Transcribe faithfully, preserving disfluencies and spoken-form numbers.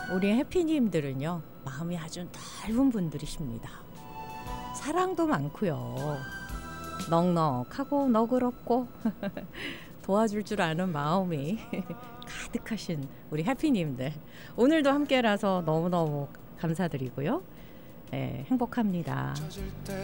우리 해피님들은요, 마음이 아주 넓은 분들이십니다. 사랑도 많고요. 넉넉하고 너그럽고 도와줄 줄 아는 마음이 가득하신 우리 해피님들. 오늘도 함께라서 너무너무 감사드리고요. 네, 행복합니다.